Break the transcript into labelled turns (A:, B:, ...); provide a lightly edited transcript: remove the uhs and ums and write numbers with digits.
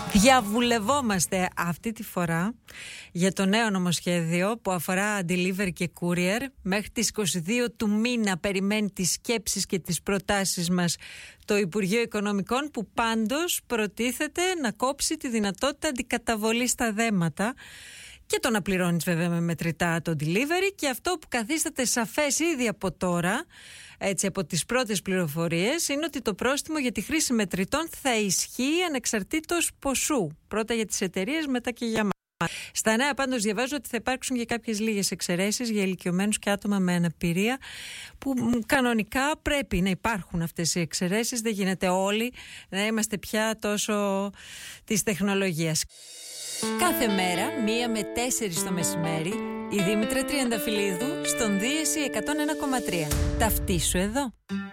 A: Διαβουλευόμαστε αυτή τη φορά για το νέο νομοσχέδιο που αφορά delivery και courier. Μέχρι τις 22 του μήνα περιμένει τις σκέψεις και τις προτάσεις μας το Υπουργείο Οικονομικών, που πάντως προτίθεται να κόψει τη δυνατότητα αντικαταβολής στα δέματα και το να πληρώνεις βέβαια με μετρητά το delivery. Και αυτό που καθίσταται σαφές ήδη από τώρα, έτσι από τις πρώτες πληροφορίες, είναι ότι το πρόστιμο για τη χρήση μετρητών θα ισχύει ανεξαρτήτως ποσού. Πρώτα για τις εταιρείες, μετά και για μας. Στα νέα πάντως διαβάζω ότι θα υπάρξουν και κάποιες λίγες εξαιρέσεις για ηλικιωμένους και άτομα με αναπηρία, που κανονικά πρέπει να υπάρχουν αυτές οι εξαιρέσεις. Δεν γίνεται όλοι να είμαστε πια τόσο της τεχνολογίας. Κάθε μέρα, 1 με 4 το μεσημέρι, η Δήμητρα Τριανταφυλλίδου στον Δίεση 101,3. Ταυτίσου εδώ.